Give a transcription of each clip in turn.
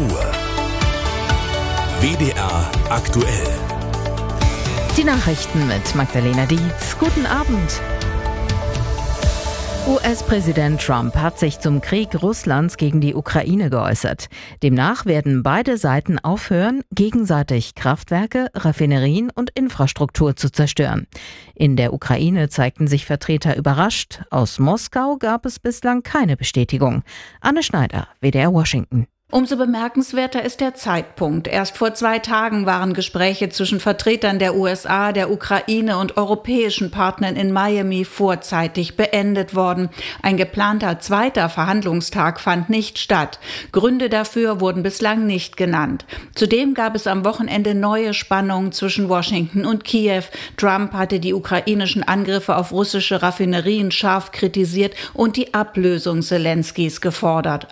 Uhr. WDR aktuell. Die Nachrichten mit Magdalena Dietz. Guten Abend. US-Präsident Trump hat sich zum Krieg Russlands gegen die Ukraine geäußert. Demnach werden beide Seiten aufhören, gegenseitig Kraftwerke, Raffinerien und Infrastruktur zu zerstören. In der Ukraine zeigten sich Vertreter überrascht. Aus Moskau gab es bislang keine Bestätigung. Anne Schneider, WDR Washington. Umso bemerkenswerter ist der Zeitpunkt. Erst vor 2 Tagen waren Gespräche zwischen Vertretern der USA, der Ukraine und europäischen Partnern in Miami vorzeitig beendet worden. Ein geplanter zweiter Verhandlungstag fand nicht statt. Gründe dafür wurden bislang nicht genannt. Zudem gab es am Wochenende neue Spannungen zwischen Washington und Kiew. Trump hatte die ukrainischen Angriffe auf russische Raffinerien scharf kritisiert und die Ablösung Zelenskys gefordert.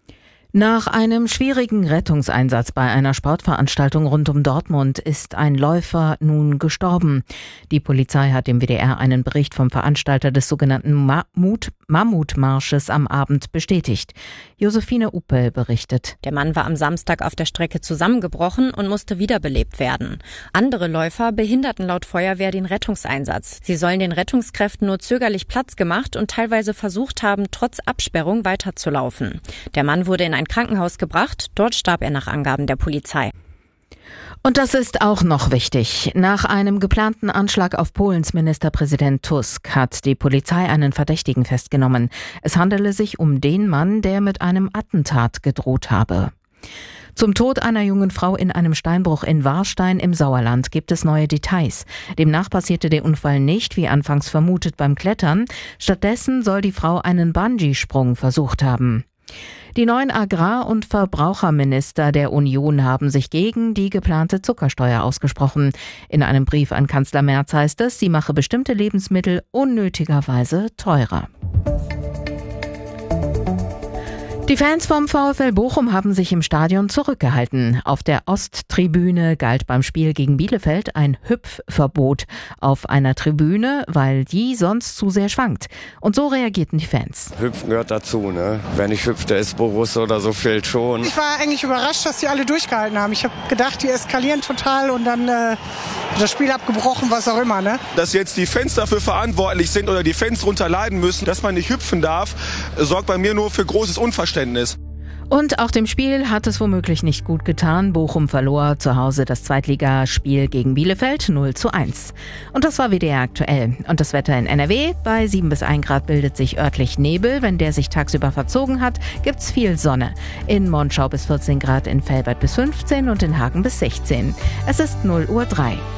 Nach einem schwierigen Rettungseinsatz bei einer Sportveranstaltung rund um Dortmund ist ein Läufer nun gestorben. Die Polizei hat dem WDR einen Bericht vom Veranstalter des sogenannten Mammutmarsches am Abend bestätigt. Josephine Uppel berichtet. Der Mann war am Samstag auf der Strecke zusammengebrochen und musste wiederbelebt werden. Andere Läufer behinderten laut Feuerwehr den Rettungseinsatz. Sie sollen den Rettungskräften nur zögerlich Platz gemacht und teilweise versucht haben, trotz Absperrung weiterzulaufen. Der Mann wurde in ein Krankenhaus gebracht. Dort starb er nach Angaben der Polizei. Und das ist auch noch wichtig. Nach einem geplanten Anschlag auf Polens Ministerpräsident Tusk hat die Polizei einen Verdächtigen festgenommen. Es handele sich um den Mann, der mit einem Attentat gedroht habe. Zum Tod einer jungen Frau in einem Steinbruch in Warstein im Sauerland gibt es neue Details. Demnach passierte der Unfall nicht, wie anfangs vermutet, beim Klettern. Stattdessen soll die Frau einen Bungee-Sprung versucht haben. Die neuen Agrar- und Verbraucherminister der Union haben sich gegen die geplante Zuckersteuer ausgesprochen. In einem Brief an Kanzler Merz heißt es, sie mache bestimmte Lebensmittel unnötigerweise teurer. Die Fans vom VfL Bochum haben sich im Stadion zurückgehalten. Auf der Osttribüne galt beim Spiel gegen Bielefeld ein Hüpfverbot auf einer Tribüne, weil die sonst zu sehr schwankt. Und so reagierten die Fans. Hüpfen gehört dazu, ne? Wer nicht hüpft, der ist Borusse oder so, fehlt schon. Ich war eigentlich überrascht, dass die alle durchgehalten haben. Ich habe gedacht, die eskalieren total und dann das Spiel abgebrochen, was auch immer, ne? Dass jetzt die Fans dafür verantwortlich sind oder die Fans darunter leiden müssen, dass man nicht hüpfen darf, sorgt bei mir nur für großes Unverständnis. Und auch dem Spiel hat es womöglich nicht gut getan. Bochum verlor zu Hause das Zweitligaspiel gegen Bielefeld 0:1. Und das war WDR aktuell. Und das Wetter in NRW: bei 7 bis 1 Grad bildet sich örtlich Nebel. Wenn der sich tagsüber verzogen hat, gibt's viel Sonne. In Monschau bis 14 Grad, in Velbert bis 15 und in Hagen bis 16. Es ist 0:03 Uhr.